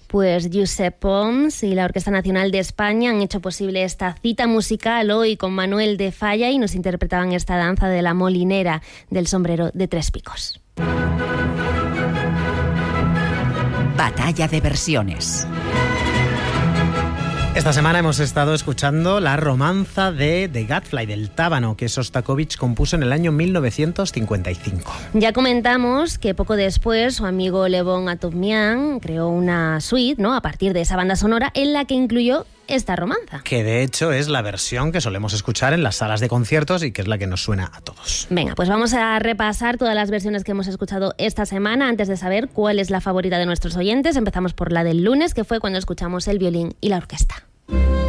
Pues Josep Pons y la Orquesta Nacional de España han hecho posible esta cita musical hoy con Manuel de Falla y nos interpretaban esta danza de la molinera del sombrero de 3 picos. Batalla de versiones. Esta semana hemos estado escuchando la romanza de The Gadfly, del Tábano, que Sostakovich compuso en el año 1955. Ya comentamos que poco después su amigo Levon Atovmian creó una suite, ¿no?, a partir de esa banda sonora en la que incluyó esta romanza. Que de hecho es la versión que solemos escuchar en las salas de conciertos y que es la que nos suena a todos. Venga, pues vamos a repasar todas las versiones que hemos escuchado esta semana antes de saber cuál es la favorita de nuestros oyentes. Empezamos por la del lunes, que fue cuando escuchamos el violín y la orquesta.